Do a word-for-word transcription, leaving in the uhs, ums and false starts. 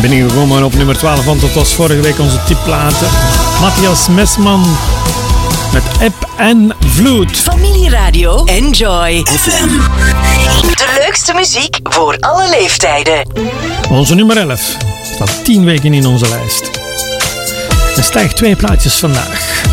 Binnengekomen op nummer twaalf, want dat was vorige week onze tipplaten. Matthias Mesman met Eb en Vloed. Familieradio Enjoy F M. De leukste muziek voor alle leeftijden. Onze nummer elf staat tien weken in onze lijst. En stijgt twee plaatjes vandaag.